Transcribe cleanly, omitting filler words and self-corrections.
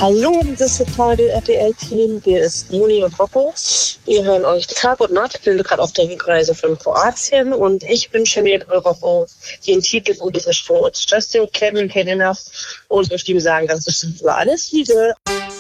Hallo, dieses totale RTL-Team. Hier ist Moni und Rocco. Wir hören euch Tag und Nacht. Ich bin gerade auf der Rückreise von Kroatien und ich wünsche mir Rocco den Titel von dieser Sport. Just so Kevin can enough und möchte ihm sagen, dass das war alles Liebe.